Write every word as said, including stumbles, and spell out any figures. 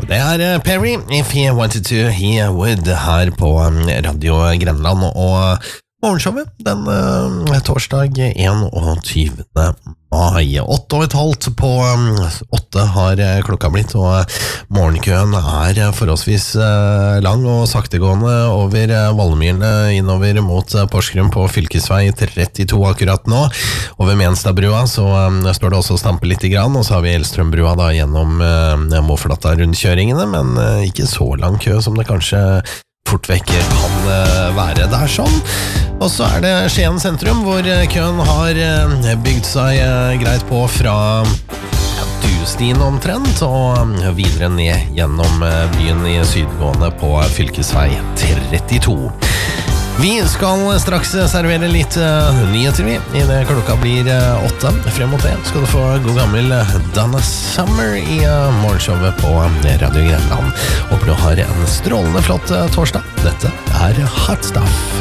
Det er Perry, If He Wanted To, He Would, her på Radio Grenland og morgenshowet den uh, torsdag enogtyvende mai. Åtte og et halvt på um, åtte har klokka blitt, og morgenkøen er forholdsvis uh, lang og saktegående over uh, Vallemyrene innover mot uh, Porsgrunn på fylkesvei trettito akkurat nå. Over Menstadbrua så um, står det også å stampe litt i grann, og så har vi Elstrømbrua da gjennom uh, Måflata rundkjøringene, men uh, ikke så lang kø som det kanskje fort vekk kan være der sånn. Og så er det Skien sentrum, hvor køen har bygd seg greit på fra Dustien omtrent, og videre ned gjennom byen i sydgående på fylkesvei trettito. Vi skal straks servere litt uh, nyheter vi, i det klokka blir uh, åtte. Frem mot det skal du få god gammel Donna Summer i uh, morgenshowet på Radio Grenland. Håper du har en strålende flott uh, torsdag. Dette er Hot Stuff.